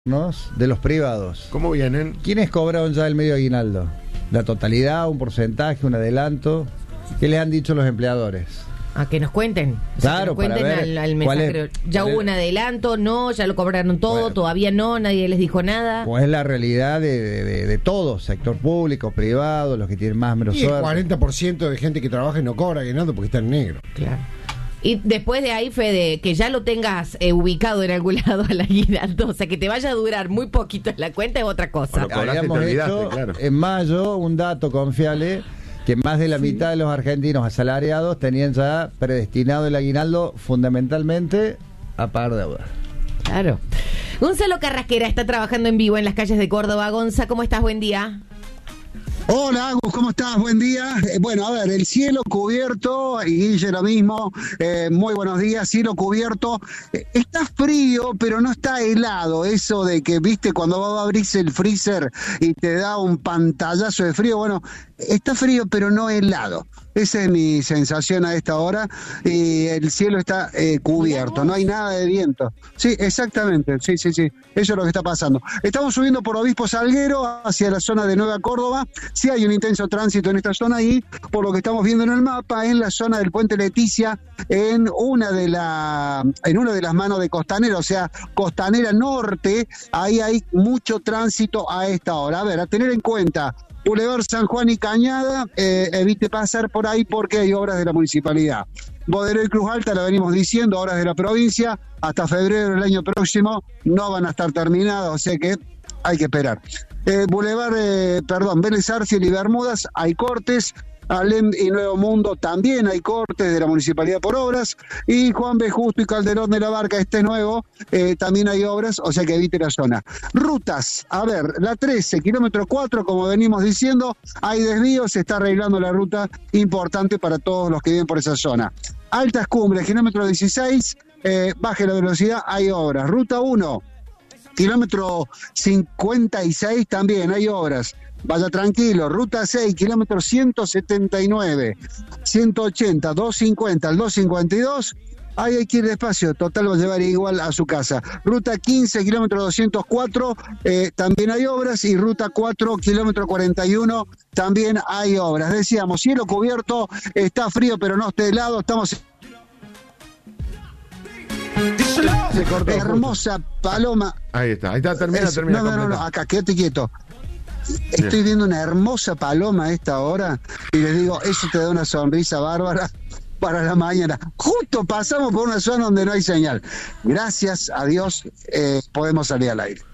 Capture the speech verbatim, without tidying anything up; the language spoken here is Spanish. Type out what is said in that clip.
de los privados. ¿Cómo vienen? ¿Quiénes cobraron ya el medio aguinaldo? ¿La totalidad, un porcentaje, un adelanto? ¿Qué les han dicho los empleadores? A que nos cuenten. O sea, Claro, que nos cuenten para ver al, al cuál mensajero. es- Ya cuál hubo es- un adelanto, no, ya lo cobraron todo, Bueno. todavía no, nadie les dijo nada. ¿Cómo es la realidad de, de, de, de todo? Sector público, privado, los que tienen más o menos Y el suerte. cuarenta por ciento de gente que trabaja y no cobra aguinaldo porque está en negro. Claro. Y después de ahí, Fede, que ya lo tengas eh, ubicado en algún lado al aguinaldo, o sea, que te vaya a durar muy poquito en la cuenta es otra cosa. Bueno, cobraste y te Habíamos olvidaste, hecho claro. en mayo un dato confiable que más de la mitad de los argentinos asalariados tenían ya predestinado el aguinaldo fundamentalmente a pagar deuda. Claro. Gonzalo Carrasquera está trabajando en vivo en las calles de Córdoba. Gonza, ¿cómo estás? Buen día. Hola Agus, ¿cómo estás? Buen día. Eh, bueno, a ver, el cielo cubierto, y Guille lo mismo, eh, muy buenos días, cielo cubierto. Eh, está frío, pero no está helado, eso de que, viste, cuando va a abrirse el freezer y te da un pantallazo de frío, bueno, está frío, pero no helado. Esa es mi sensación a esta hora, y el cielo está eh, cubierto, no hay nada de viento. Sí, exactamente, sí, sí, sí, eso es lo que está pasando. Estamos subiendo por Obispo Salguero hacia la zona de Nueva Córdoba. Sí hay un intenso tránsito en esta zona y, por lo que estamos viendo en el mapa, en la zona del Puente Leticia, en una de la, en una de las manos de Costanera, o sea, Costanera Norte, ahí hay mucho tránsito a esta hora. A ver, a tener en cuenta, Boulevard San Juan y Cañada, eh, evite pasar por ahí porque hay obras de la municipalidad. Boderó y Cruz Alta, lo venimos diciendo, obras de la provincia, hasta febrero del año próximo no van a estar terminadas, o sea que hay que esperar. Eh, Boulevard, eh, perdón, Vélez Arfiel y Bermudas, hay cortes. Alem y Nuevo Mundo también hay cortes de la municipalidad por obras, y Juan B. Justo y Calderón de la Barca, este nuevo, eh, también hay obras, o sea que evite la zona. Rutas, a ver, la trece, kilómetro cuatro, como venimos diciendo, hay desvíos, se está arreglando la ruta, importante para todos los que viven por esa zona. Altas Cumbres, kilómetro dieciséis, eh, baje la velocidad, hay obras. Ruta uno, kilómetro cincuenta y seis, también hay obras. Vaya tranquilo. Ruta seis, kilómetro ciento setenta y nueve, ciento ochenta, doscientos cincuenta, al doscientos cincuenta y dos. Ahí hay que ir despacio, total va a llevar igual a su casa. Ruta quince, kilómetro doscientos cuatro, eh, también hay obras. Y ruta cuatro, kilómetro cuarenta y uno, también hay obras. Decíamos, cielo cubierto, está frío pero no está helado, estamos... Se cortó. Hermosa paloma. Ahí está, ahí está, termina, Es- termina. no, no, no, completa. no, acá, quédate quieto. Estoy viendo una hermosa paloma a esta hora y les digo, eso te da una sonrisa bárbara para la mañana. Justo pasamos por una zona donde no hay señal. Gracias a Dios eh, podemos salir al aire.